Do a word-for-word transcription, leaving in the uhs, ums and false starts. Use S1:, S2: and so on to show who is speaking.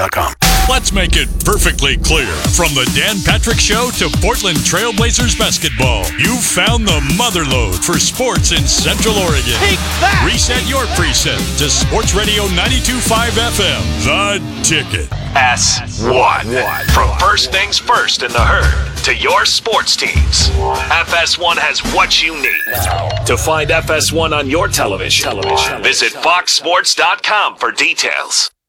S1: dot com.
S2: Let's make it perfectly clear. From the Dan Patrick Show to Portland Trailblazers basketball, you've found the motherlode for sports in Central Oregon.
S3: Take that!
S2: Reset your preset to Sports Radio ninety-two point five F M, The Ticket.
S4: S one. From first things first in the herd to your sports teams, F S one has what you need. To find F S one on your television, television. visit fox sports dot com for details.